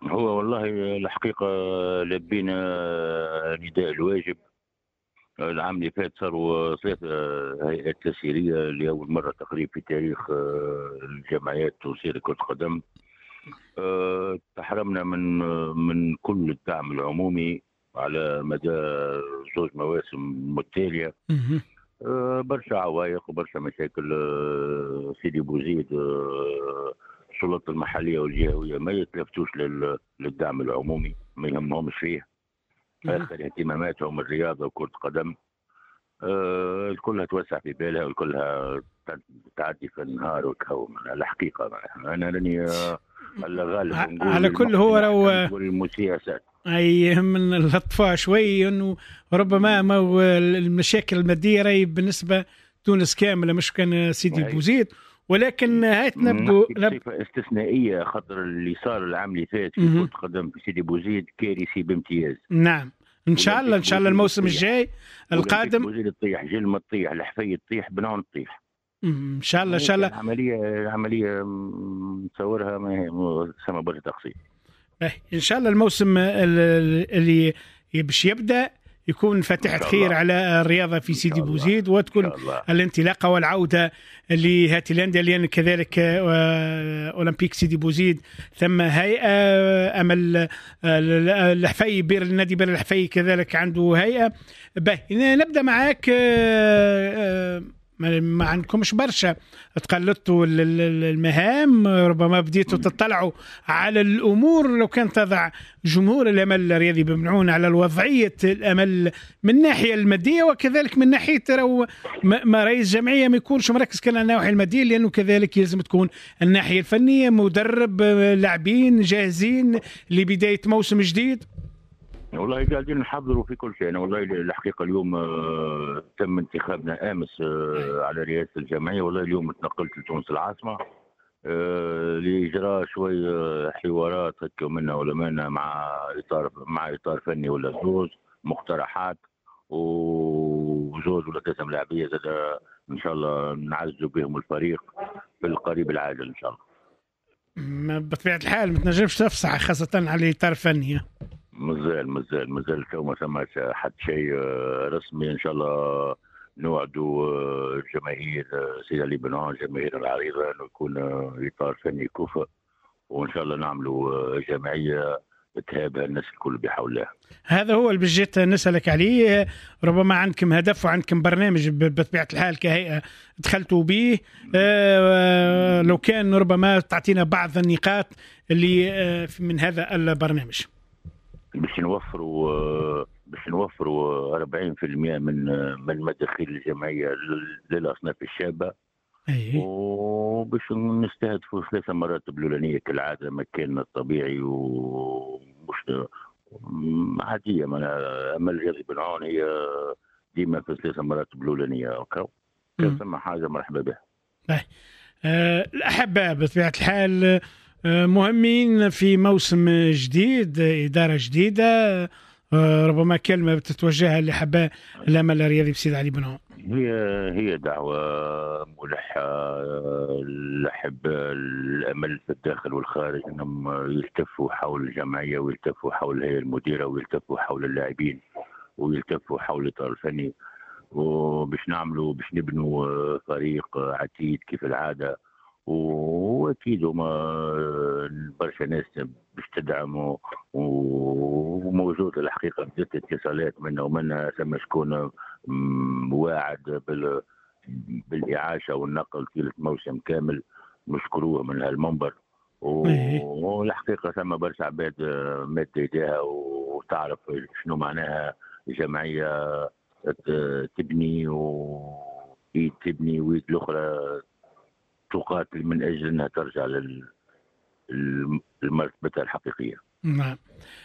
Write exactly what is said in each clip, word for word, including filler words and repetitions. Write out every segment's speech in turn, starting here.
هو والله الحقيقة لبينا نداء الواجب. العام اللي فات صاروا ثلاثة هيئات تسييرية لأول مرة تقريبا في تاريخ آه، الجمعيات التونسية لكرة القدم. آه، تحرمنا من من كل الدعم العمومي على مدى زوج مواسم متتالية. مهم. آه، برشا عوائق وبرشا مشاكل. آه، سيدي بوزيد، آه، السلطات المحلية والجهوية ما يتلفتوش لل- للدعم العمومي، ما يهمهمش فيه. مهم. آخر اهتماماتهم الرياضة وكرة القدم. آه، الكلها توسع في بالها والكلها تعدي في النهار والكون. الحقيقة أنا راني آه، الله غالب ع- نقول على كل المحسن هو لو أحسن والمسيء أساء. اي من الاطفاء شوي انه ربما ما هو المشاكل الماديه راهي بالنسبه تونس كامله، مش كان سيدي هي بوزيد، ولكن هات نبدو نحكي نب... بصفة استثنائية، خاطر اللي صار العام اللي فات في كرة مهم. القدم في سيدي بوزيد كارثي بامتياز. نعم، ان شاء الله أولمبيك ان شاء الله بوزيد الموسم تطيح، الجاي أولمبيك القادم. بوزيد تطيح، جلمة تطيح، الحفية تطيح، بنان تطيح. مم، ان شاء الله ان شاء هيك الله. العملية عملية نتصورها ما هي سما برشا تقصير. إيه، ان شاء الله الموسم ال- ال- اللي باش يبدا يكون إن فاتحة شاء خير الله، على الرياضة في إن سيدي شاء الله، بوزيد، إن وتكون شاء الله. الانطلاقة والعودة لهذه الأندية، لأن كذلك آه، أولمبيك سيدي بوزيد ثم هيئة أمل آه، الحفي بير النادي بير الحفي كذلك عنده هيئة. به نبدأ معاك. آه، آه، ما ما عندكمش برشا تقلدتوا ال- ال- المهام، ربما بديتوا تطلعوا على الامور. لو كان تضع جمهور الامل الرياضي بمنعون على الوضعيه الامل من الناحيه الماديه، وكذلك من ناحيه ترى ما ما رئيس جمعيه ما يكونش مركز كان على الناحيه الماديه، لانه كذلك يلزم تكون الناحيه الفنيه، مدرب، آه، لاعبين جاهزين لبدايه موسم جديد. والله قاعدين نحضروا في كل شيء. أنا والله الحقيقة اليوم آه، تم انتخابنا أمس آه، على رئاسة الجمعية. والله اليوم تنقلت لتونس العاصمة آه، لإجراء شوية حوارات هكا منا ولا منا مع إطار مع إطار فني ولا زوج مقترحات، وزوج ولا ثلاثة ملاعبية زاد إن شاء الله نعزوا بهم الفريق في القريب العاجل إن شاء الله. ما بطبيعه الحال ما تنجمش تفصح خاصه على الاطار الفني. مازال مازال مازال تو ما ثماش حتى شيء آه، رسمي. ان شاء الله نوعدوا آه، الجماهير، آه، سيدي علي بن عون، الجماهير العريضه، انه يكون آه، اطار فني كفء، وان شاء الله نعملوا آه، جمعيه تهابها الناس الكل بحول الله. هذا هو اللي بجيت نسألك عليه. ربما عندكم هدف وعندكم برنامج بطبيعة الحال كهيئة دخلتوا به. آه، لو كان ربما تعطينا بعض النقاط اللي آه، من هذا البرنامج. باش نوفروا آه، باش نوفروا أربعين بالمئة من آه، من مداخيل الجمعيه لل- للاصناف الشابه، أي. وباش نستهدفوا ثلاثة مراتب الأولانية كالعادة مكاننا الطبيعي، ومش عادية. ما أمل الرياضي بن عون هي ديما في الثلاثة مراتب الأولانية. أوكي، كان ثم حاجة مرحبا بها. آه، الأحباء بطبيعة الحال آه، مهمين في موسم جديد، إدارة جديدة. آه، ربما كلمة بتتوجهها لأحباء الأمل الرياضي بسيد علي بن عون. هي هي دعوة ملحة لأحباء الأمل في الداخل والخارج أنهم يلتفوا حول الجمعية، ويلتفوا حول الهيئة المديرة، ويلتفوا حول اللاعبين، ويلتفوا حول الإطار الفني، وباش نعملوا باش نبنوا فريق عتيد كيف العادة. واكيد هما برشا ناس باش تدعموا، وموجود الحقيقه بدات اتصالات منا ومنا ثم شكون واعد بال بالاعاشه والنقل طيله موسم كامل، نشكروه من هالمنبر. والحقيقه ثم برشا عباد مد يديها وتعرف شنو معناها جمعيه تبني وتبني ويد الاخرى تقاتل من اجل انها ترجع لمرتبتها الحقيقيه. نعم.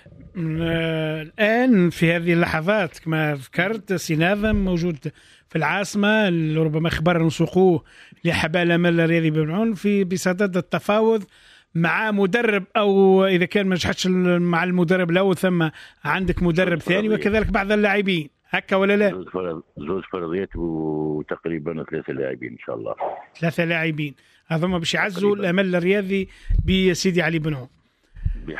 الآن في هذه اللحظات كما ذكرت سي ناظم موجود في العاصمة، ربما خبر نسوقوه لأحباء الأمل الرياضي بن عون في بصدد التفاوض مع مدرب، أو إذا كان ما نجحتش مع المدرب الأول ثم عندك مدرب ثاني وكذلك بعض اللاعبين، هكا ولا لا؟ زوج فرضيات وتقريبا ثلاثة لاعبين إن شاء الله. ثلاثة لاعبين هذوما باش يعزوا الأمل الرياضي بسيدي علي بن عون.